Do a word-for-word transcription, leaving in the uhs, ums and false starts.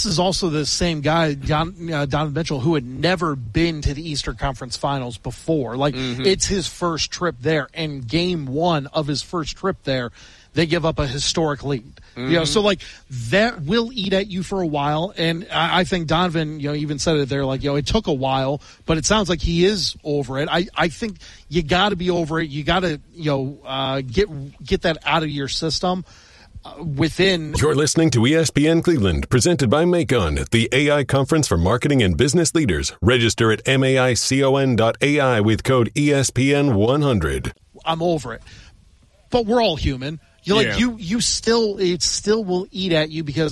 this is also the same guy, Don, uh, Donovan Mitchell, who had never been to the Eastern Conference Finals before. Like, mm-hmm. it's his first trip there, and game one of his first trip there, they give up a historic lead. Mm-hmm. You know, so like that will eat at you for a while. And I, I think Donovan, you know, even said it there, like, you know, it took a while, but it sounds like he is over it. I, I think you got to be over it. You got to, you know, uh, get get that out of your system. Uh, within. You're listening to E S P N Cleveland, presented by Macon, the A I conference for marketing and business leaders. Register at maicon dot A I with code E S P N one hundred. I'm over it, but we're all human. You like yeah. you you still it still will eat at you because